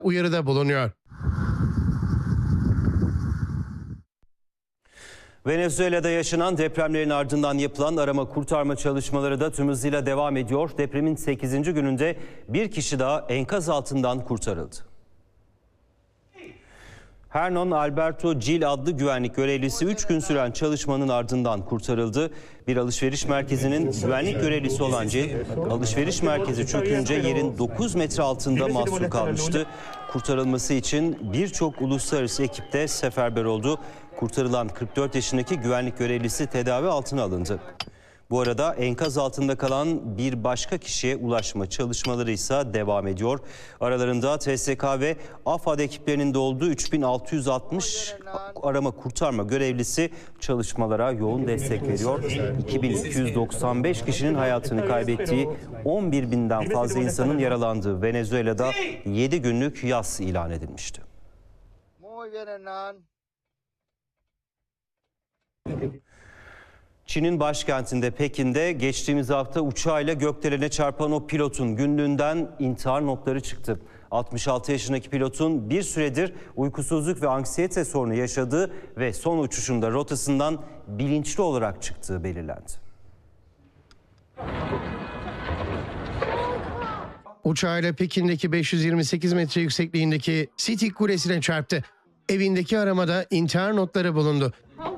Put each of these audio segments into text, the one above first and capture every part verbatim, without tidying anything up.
uyarıda bulunuyor. Venezuela'da yaşanan depremlerin ardından yapılan arama kurtarma çalışmaları da tüm hızıyla devam ediyor. Depremin sekizinci gününde bir kişi daha enkaz altından kurtarıldı. Hernan Alberto Gil adlı güvenlik görevlisi üç gün süren çalışmanın ardından kurtarıldı. Bir alışveriş merkezinin güvenlik görevlisi olan Gil, alışveriş merkezi çökünce yerin dokuz metre altında mahsur kalmıştı. Kurtarılması için birçok uluslararası ekipte seferber oldu. Kurtarılan kırk dört yaşındaki güvenlik görevlisi tedavi altına alındı. Bu arada enkaz altında kalan bir başka kişiye ulaşma çalışmaları ise devam ediyor. Aralarında T S K ve AFAD ekiplerinin de olduğu üç bin altı yüz altmış arama kurtarma görevlisi çalışmalara yoğun destek veriyor. iki bin iki yüz doksan beş kişinin hayatını kaybettiği, on bir binden fazla insanın yaralandığı Venezuela'da yedi günlük yas ilan edilmişti. Çin'in başkentinde Pekin'de geçtiğimiz hafta uçağıyla gökdelene çarpan o pilotun günlüğünden intihar notları çıktı. altmış altı yaşındaki pilotun bir süredir uykusuzluk ve anksiyete sorunu yaşadığı ve son uçuşunda rotasından bilinçli olarak çıktığı belirlendi. Uçağıyla Pekin'deki beş yüz yirmi sekiz metre yüksekliğindeki City Kulesi'ne çarptı. Evindeki aramada intihar notları bulundu.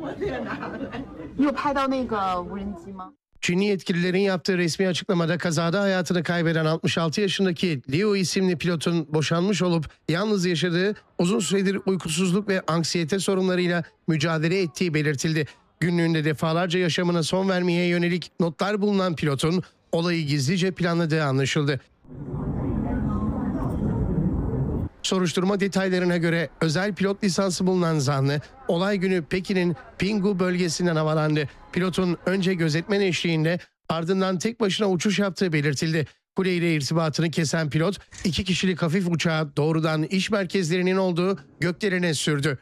Çinli yetkililerin yaptığı resmi açıklamada kazada hayatını kaybeden altmış altı yaşındaki Liu isimli pilotun boşanmış olup yalnız yaşadığı, uzun süredir uykusuzluk ve anksiyete sorunlarıyla mücadele ettiği belirtildi. Günlüğünde defalarca yaşamına son vermeye yönelik notlar bulunan pilotun olayı gizlice planladığı anlaşıldı. Soruşturma detaylarına göre özel pilot lisansı bulunan zanlı olay günü Pekin'in Pinggu bölgesinden havalandı. Pilotun önce gözetmen eşliğinde ardından tek başına uçuş yaptığı belirtildi. Kule ile irtibatını kesen pilot iki kişilik hafif uçağı doğrudan iş merkezlerinin olduğu gökdelene sürdü.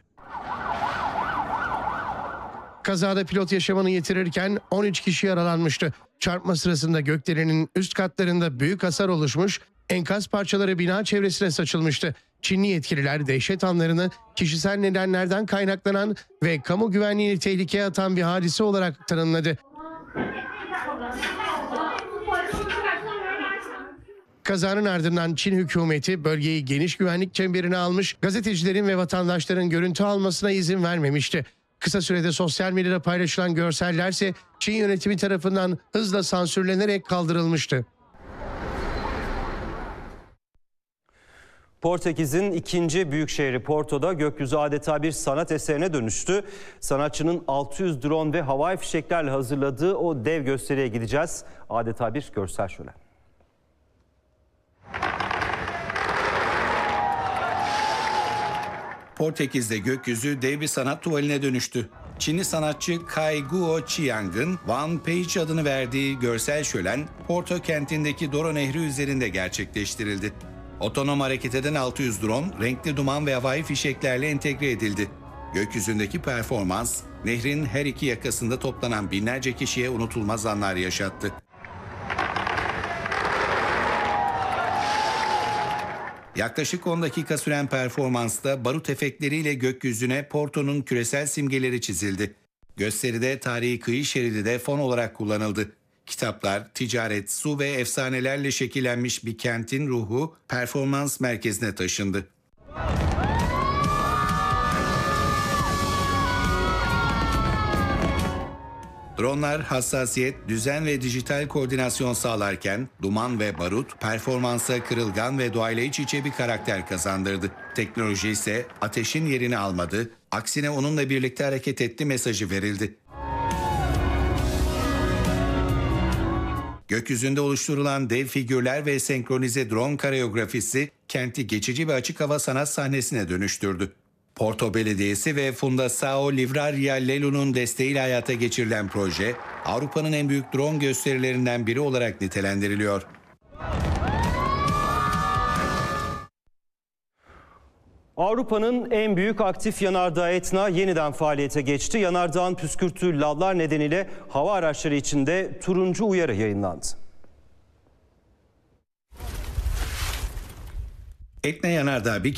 Kazada pilot yaşamını yitirirken on üç kişi yaralanmıştı. Çarpma sırasında gökdelenin üst katlarında büyük hasar oluşmuş, enkaz parçaları bina çevresine saçılmıştı. Çinli yetkililer dehşet anlarını kişisel nedenlerden kaynaklanan ve kamu güvenliğini tehlikeye atan bir hadise olarak tanımladı. Kazanın ardından Çin hükümeti bölgeyi geniş güvenlik çemberine almış, gazetecilerin ve vatandaşların görüntü almasına izin vermemişti. Kısa sürede sosyal medyada paylaşılan görsellerse Çin yönetimi tarafından hızla sansürlenerek kaldırılmıştı. Portekiz'in ikinci büyük şehri Porto'da gökyüzü adeta bir sanat eserine dönüştü. Sanatçının altı yüz drone ve havai fişeklerle hazırladığı o dev gösteriye gideceğiz. Adeta bir görsel şölen. Portekiz'de gökyüzü dev bir sanat tuvaline dönüştü. Çinli sanatçı Cai Guo-Qiang'ın One Page adını verdiği görsel şölen Porto kentindeki Douro Nehri üzerinde gerçekleştirildi. Otonom hareket eden altı yüz drone, renkli duman ve havai fişeklerle entegre edildi. Gökyüzündeki performans, nehrin her iki yakasında toplanan binlerce kişiye unutulmaz anlar yaşattı. Yaklaşık on dakika süren performansta barut efektleriyle gökyüzüne Porto'nun küresel simgeleri çizildi. Gösteride tarihi kıyı şeridi de fon olarak kullanıldı. Kitaplar, ticaret, su ve efsanelerle şekillenmiş bir kentin ruhu performans merkezine taşındı. Dronlar hassasiyet, düzen ve dijital koordinasyon sağlarken duman ve barut performansa kırılgan ve doğayla iç içe bir karakter kazandırdı. Teknoloji ise ateşin yerini almadı, aksine onunla birlikte hareket etti mesajı verildi. Gökyüzünde oluşturulan dev figürler ve senkronize drone koreografisi kenti geçici bir açık hava sanat sahnesine dönüştürdü. Porto Belediyesi ve Fundação Livraria Lelu'nun desteğiyle hayata geçirilen proje, Avrupa'nın en büyük drone gösterilerinden biri olarak nitelendiriliyor. Avrupa'nın en büyük aktif yanardağı Etna yeniden faaliyete geçti. Yanardağın püskürttüğü lavlar nedeniyle hava araçları içinde turuncu uyarı yayınlandı. Etna yanardağı bir